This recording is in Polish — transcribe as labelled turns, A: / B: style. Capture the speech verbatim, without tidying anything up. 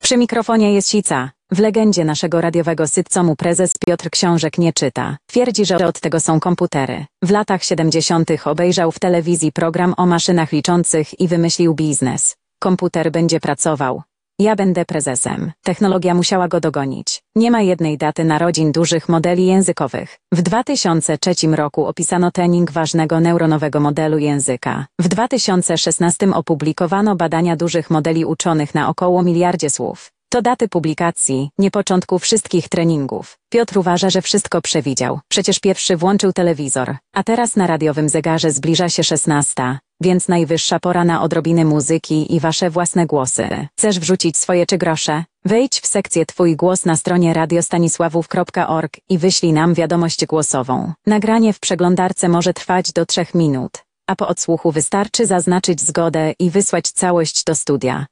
A: Przy mikrofonie jest Sica. W legendzie naszego radiowego sitcomu prezes Piotr książek nie czyta. Twierdzi, że od tego są komputery. W latach siedemdziesiątych obejrzał w telewizji program o maszynach liczących i wymyślił biznes. Komputer będzie pracował. Ja będę prezesem. Technologia musiała go dogonić. Nie ma jednej daty narodzin dużych modeli językowych. W dwa tysiące trzecim roku opisano trening ważnego neuronowego modelu języka. W dwa tysiące szesnastym opublikowano badania dużych modeli uczonych na około miliardzie słów. To daty publikacji, nie początku wszystkich treningów. Piotr uważa, że wszystko przewidział. Przecież pierwszy włączył telewizor, a teraz na radiowym zegarze zbliża się szesnasta, więc najwyższa pora na odrobiny muzyki i wasze własne głosy. Chcesz wrzucić swoje trzy grosze? Wejdź w sekcję Twój głos na stronie radiostanisławów kropka org i wyślij nam wiadomość głosową. Nagranie w przeglądarce może trwać do trzech minut, a po odsłuchu wystarczy zaznaczyć zgodę i wysłać całość do studia.